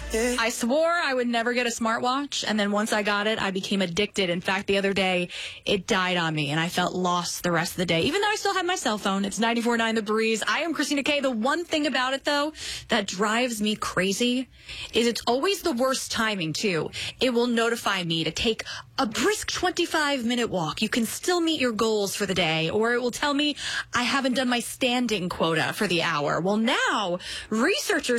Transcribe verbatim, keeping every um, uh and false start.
I swore I would never get a smartwatch, and then once I got it, I became addicted. In fact, the other day, it died on me, and I felt lost the rest of the day, even though I still had my cell phone. It's ninety-four point nine The Breeze. I am Christina Kay. The one thing about it, though, that drives me crazy is it's always the worst timing, too. It will notify me to take a brisk twenty-five minute walk. You can still meet your goals for the day, or it will tell me I haven't done my standing quota for the hour. Well, now, researchers